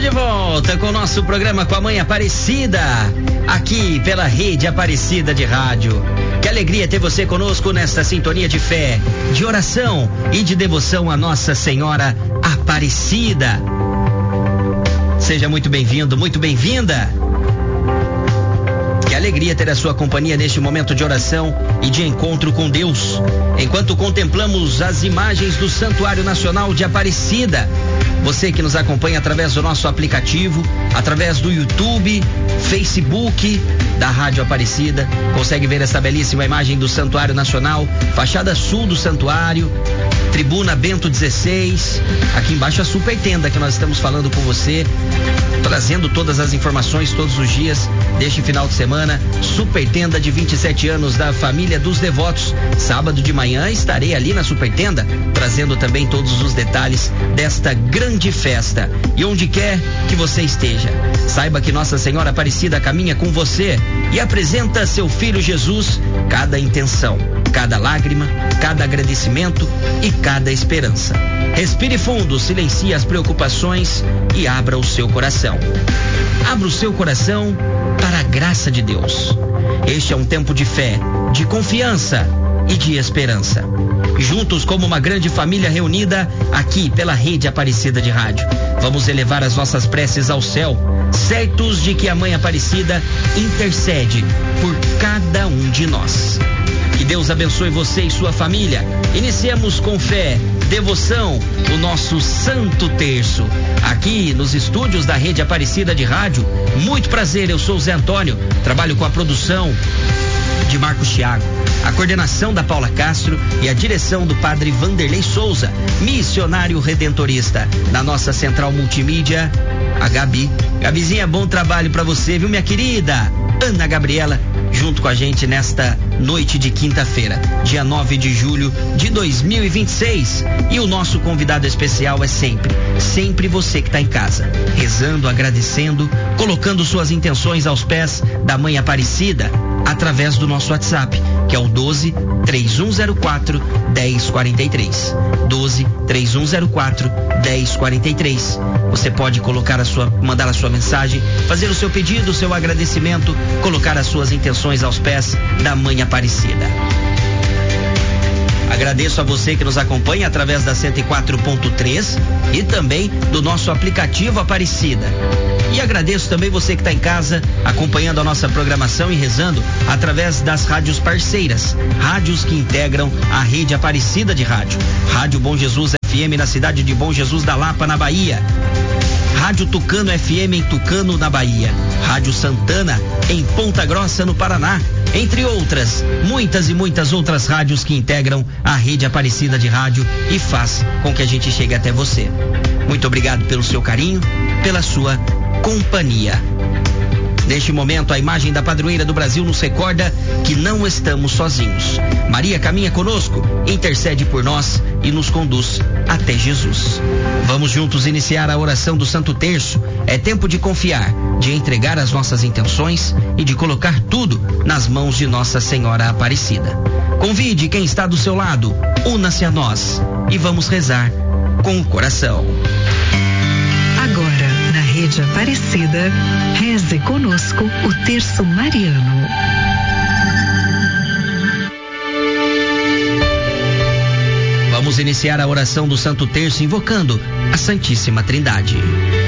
volta com o nosso programa com a Mãe Aparecida, aqui pela Rede Aparecida de Rádio. Que alegria ter você conosco nesta sintonia de fé, de oração e de devoção a Nossa Senhora Aparecida. Seja muito bem-vindo, muito bem-vinda. Que alegria ter a sua companhia neste momento de oração e de encontro com Deus, enquanto contemplamos as imagens do Santuário Nacional de Aparecida. Você que nos acompanha através do nosso aplicativo, através do YouTube, Facebook da Rádio Aparecida, consegue ver essa belíssima imagem do Santuário Nacional, fachada sul do santuário, Tribuna Bento XVI, aqui embaixo a super tenda que nós estamos falando com você, trazendo todas as informações todos os dias deste final de semana. Super tenda de 27 anos da família dos devotos. Sábado de manhã estarei ali na super tenda, trazendo também todos os detalhes desta grande festa. E onde quer que você esteja, saiba que Nossa Senhora Aparecida caminha com você e apresenta seu Filho Jesus cada intenção, cada lágrima, cada agradecimento e cada esperança. Respire fundo, silencie as preocupações e abra o seu coração. Abra o seu coração para a graça de Deus. Este é um tempo de fé, de confiança e de esperança. Juntos, como uma grande família reunida aqui pela Rede Aparecida de Rádio, vamos elevar as nossas preces ao céu, certos de que a Mãe Aparecida intercede por cada um de nós. Que Deus abençoe você e sua família. Iniciemos com fé, devoção, o nosso Santo Terço, aqui nos estúdios da Rede Aparecida de Rádio. Muito prazer, eu sou o Zé Antônio, trabalho com a produção de Marcos Thiago, a coordenação da Paula Castro e a direção do Padre Vanderlei Souza, missionário redentorista. Na nossa central multimídia, a Gabi. Gabizinha, bom trabalho pra você, viu, minha querida? Ana Gabriela, junto com a gente nesta noite de quinta-feira, dia 9 de julho de 2026. E o nosso convidado especial é sempre você que está em casa, rezando, agradecendo, colocando suas intenções aos pés da Mãe Aparecida, através do nosso WhatsApp, que é o 12 3104 1043. 12 3104 1043. Você pode mandar a sua mensagem, fazer o seu pedido, o seu agradecimento, colocar as suas intenções aos pés da Mãe Aparecida. Agradeço a você que nos acompanha através da 104.3 e também do nosso aplicativo Aparecida. E agradeço também você que está em casa acompanhando a nossa programação e rezando através das rádios parceiras, rádios que integram a Rede Aparecida de Rádio. Rádio Bom Jesus FM na cidade de Bom Jesus da Lapa, na Bahia. Rádio Tucano FM em Tucano, na Bahia. Rádio Santana em Ponta Grossa, no Paraná. Entre outras, muitas e muitas outras rádios que integram a Rede Aparecida de Rádio e faz com que a gente chegue até você. Muito obrigado pelo seu carinho, pela sua companhia. Neste momento, a imagem da padroeira do Brasil nos recorda que não estamos sozinhos. Maria caminha conosco, intercede por nós e nos conduz até Jesus. Vamos juntos iniciar a oração do Santo Terço. É tempo de confiar, de entregar as nossas intenções e de colocar tudo nas mãos de Nossa Senhora Aparecida. Convide quem está do seu lado, una-se a nós e vamos rezar com o coração. Agora, na Rede Aparecida, reze conosco o Terço Mariano. Vamos iniciar a oração do Santo Terço invocando a Santíssima Trindade.